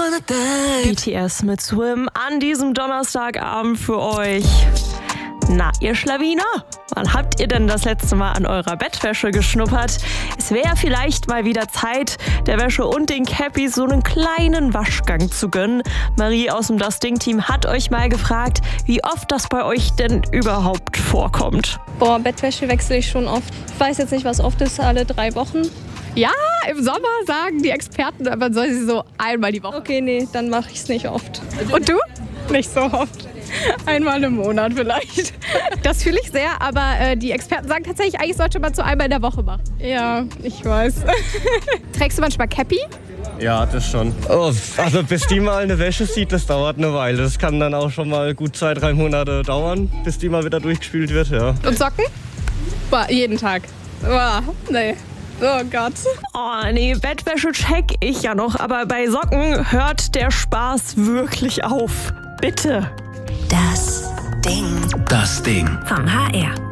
BTS mit Swim an diesem Donnerstagabend für euch. Na, ihr Schlawiner, wann habt ihr denn das letzte Mal an eurer Bettwäsche geschnuppert? Es wäre vielleicht mal wieder Zeit, der Wäsche und den Cappies so einen kleinen Waschgang zu gönnen. Marie aus dem Das Ding-Team hat euch mal gefragt, wie oft das bei euch denn überhaupt vorkommt. Boah, Bettwäsche wechsle ich schon oft. Ich weiß jetzt nicht, was oft ist, alle 3 Wochen. Ja, im Sommer sagen die Experten, man soll sie so einmal die Woche. Okay, nee, dann mache ich es nicht oft. Und du? Nicht so oft. Einmal im Monat vielleicht. Das fühle ich sehr, aber die Experten sagen tatsächlich, eigentlich sollte man so einmal in der Woche machen. Ja, ich weiß. Trägst du manchmal Cappy? Ja, das schon. Oh, also bis die mal eine Wäsche sieht, das dauert eine Weile. Das kann dann auch schon mal gut 2-3 Monate dauern, bis die mal wieder durchgespült wird, ja. Und Socken? Boah, jeden Tag. Boah, nee. Oh Gott. Oh nee, Bettwäsche check ich ja noch, aber bei Socken hört der Spaß wirklich auf. Bitte. Das Ding. Das Ding. Vom HR.